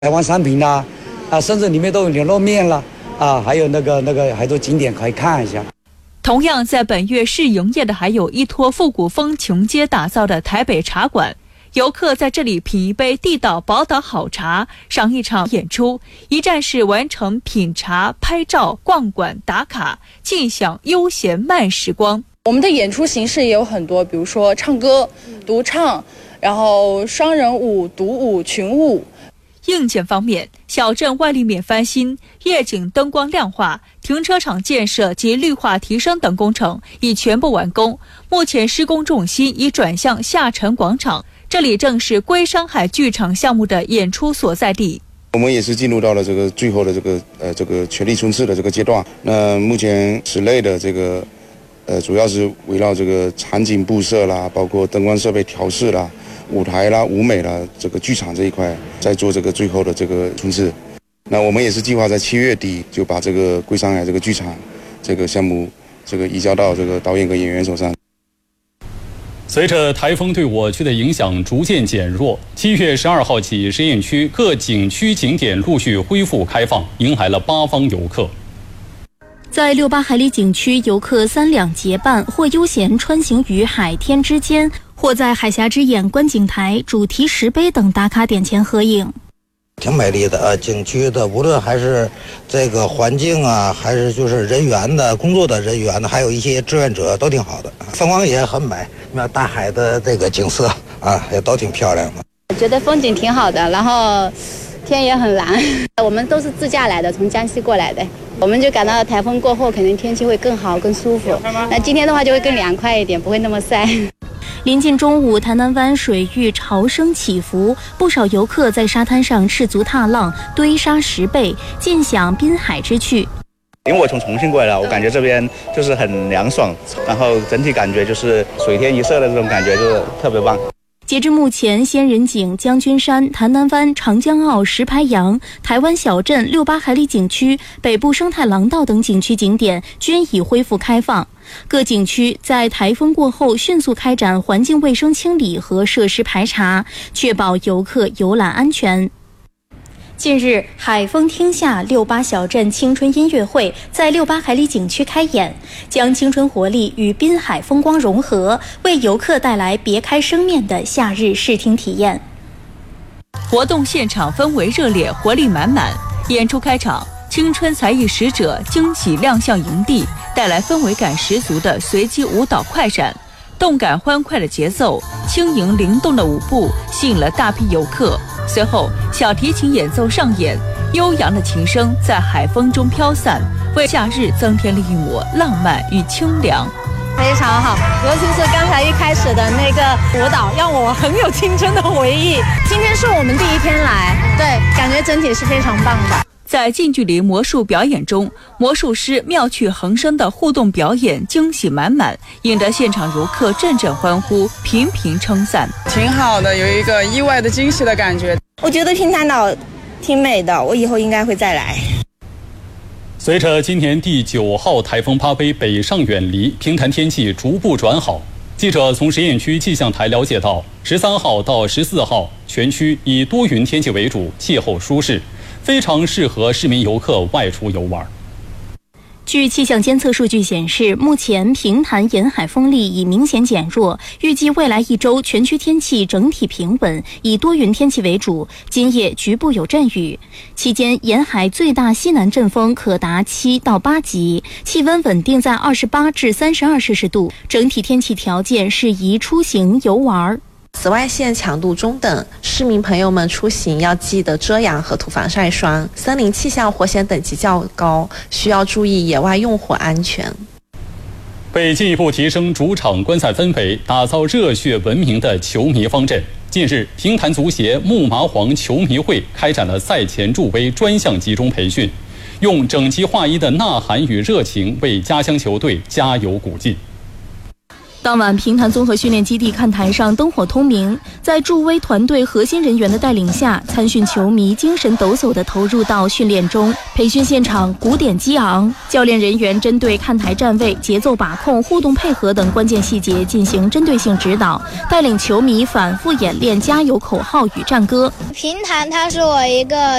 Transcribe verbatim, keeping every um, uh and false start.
台湾商品啦，啊，甚至里面都有牛肉面啦，啊，还有那个那个很多景点可以看一下。 同样在本月试营业的还有依托复古风情街打造的台北茶馆，游客在这里品一杯地道宝岛好茶，赏一场演出，一站式完成品茶、拍照、逛馆打卡，尽享悠闲慢时光。 我们的演出形式也有很多，比如说唱歌、独唱，然后双人舞、独舞、群舞。 硬件方面，小镇外立面翻新、夜景灯光亮化、停车场建设及绿化提升等工程已全部完工。目前施工重心已转向下沉广场，这里正是龟山海剧场项目的演出所在地。 我们也是进入到了这个最后的这个呃这个全力冲刺的这个阶段。那目前室内的这个呃主要是围绕这个场景布设啦，包括灯光设备调试啦。舞台啦、舞美啦，这个剧场这一块在做这个最后的这个冲刺。那我们也是计划在七月底就把这个龟山海这个剧场这个项目这个移交到这个导演和演员手上。 随着台风对我区的影响逐渐减弱，七月十二号起，实验区各景区景点陆续恢复开放，迎来了八方游客。 在六八海里景区，游客三两结伴，或悠闲穿行于海天之间，或在海峡之眼、观景台、主题石碑等打卡点前合影。 挺美丽的啊，景区的无论还是这个环境啊，还是就是人员的工作的人员的，还有一些志愿者都挺好的，风光也很美，那大海的这个景色啊也都挺漂亮的。 我觉得风景挺好的，然后天也很蓝。我们都是自驾来的，从江西过来的，我们就感到台风过后肯定天气会更好更舒服，那今天的话就会更凉快一点，不会那么晒。 临近中午，台南湾水域潮声起伏，不少游客在沙滩上赤足踏浪、堆沙石碑，尽享滨海之趣。 因为我从重庆过来了，我感觉这边就是很凉爽，然后整体感觉就是水天一色的这种感觉，就是特别棒。 截至目前，仙人井、将军山、台南湾、长江澳、石排洋、台湾小镇、六八海里景区、北部生态廊道等景区景点均已恢复开放。各景区在台风过后迅速开展环境卫生清理和设施排查，确保游客游览安全。近日，海风厅下六八小镇青春音乐会在六八海里景区开演，将青春活力与滨海风光融合，为游客带来别开生面的夏日视听体验。 活动现场氛围热烈，活力满满。演出开场，青春才艺使者惊喜亮相营地，带来氛围感十足的随机舞蹈快闪。动感欢快的节奏，轻盈灵动的舞步吸引了大批游客。随后，小提琴演奏上演，悠扬的琴声在海风中飘散，为夏日增添了一抹浪漫与清凉。 非常好，尤其是刚才一开始的那个舞蹈，让我很有青春的回忆。今天是我们第一天来，对，感觉整体是非常棒的。 在近距离魔术表演中，魔术师妙趣横生的互动表演惊喜满满，引得现场游客阵阵欢呼，频频称赞。 挺好的，有一个意外的惊喜的感觉。 我觉得平潭岛挺美的，我以后应该会再来。 随着今年第九号台风巴菲北上远离，平潭天气逐步转好。记者从实验区气象台了解到，十三号到十四号全区以多云天气为主，气候舒适，非常适合市民游客外出游玩。 据气象监测数据显示，目前平潭沿海风力已明显减弱，预计未来一周全区天气整体平稳，以多云天气为主，今夜局部有阵雨。期间沿海最大西南阵风可达七到八级，气温稳定在二十八至三十二摄氏度，整体天气条件适宜出行游玩。 紫外线强度中等，市民朋友们出行要记得遮阳和涂防晒霜。森林气象火险等级较高，需要注意野外用火安全。 为进一步提升主场观赛氛围，打造热血文明的球迷方阵，近日平潭足协木麻黄球迷会开展了赛前助威专项集中培训，用整齐划一的呐喊与热情为家乡球队加油鼓劲。 当晚，平潭综合训练基地看台上灯火通明，在助威团队核心人员的带领下，参训球迷精神抖擞地投入到训练中。培训现场鼓点激昂，教练人员针对看台站位、节奏把控、互动配合等关键细节进行针对性指导，带领球迷反复演练加油口号与战歌。 平潭它是我一个